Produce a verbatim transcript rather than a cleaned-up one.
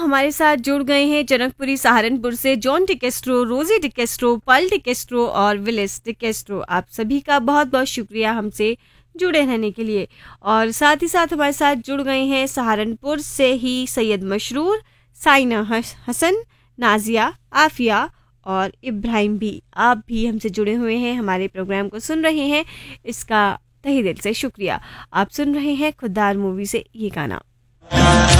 हमारे साथ जुड़ गए हैं जनकपुरी सहारनपुर से जॉन टिकेस्ट्रो, रोजी टिकेस्ट्रो, पल टिकेस्ट्रो और विलिस टिकेस्ट्रो। आप सभी का बहुत बहुत शुक्रिया हमसे जुड़े रहने के लिए। और साथ ही साथ हमारे साथ जुड़ गए हैं सहारनपुर से ही सैयद मशरूर, साइना हसन, नाजिया, आफिया और इब्राहिम भी। आप भी हमसे जुड़े हुए हैं, हमारे प्रोग्राम को सुन रहे हैं, इसका तहे दिल से शुक्रिया। आप सुन रहे हैं खुददार मूवी से ये गाना।